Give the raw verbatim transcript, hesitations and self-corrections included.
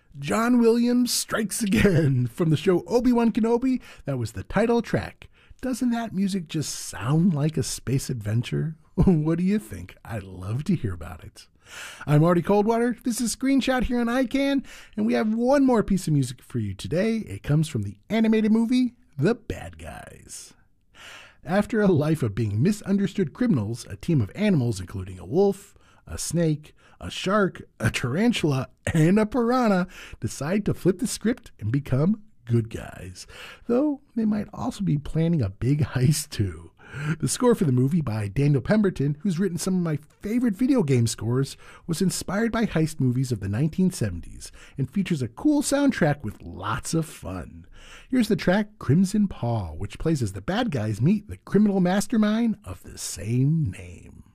John Williams Strikes Again from the show Obi-Wan Kenobi. That was the title track. Doesn't that music just sound like a space adventure? What do you think? I'd love to hear about it. I'm Artie Coldwater. This is Screenshot here on iCan, and we have one more piece of music for you today. It comes from the animated movie, The Bad Guys. After a life of being misunderstood criminals, a team of animals, including a wolf, a snake, a shark, a tarantula, and a piranha, decide to flip the script and become good guys. Though they might also be planning a big heist too. The score for the movie by Daniel Pemberton, who's written some of my favorite video game scores, was inspired by heist movies of the nineteen seventies and features a cool soundtrack with lots of fun. Here's the track Crimson Paw, which plays as the bad guys meet the criminal mastermind of the same name.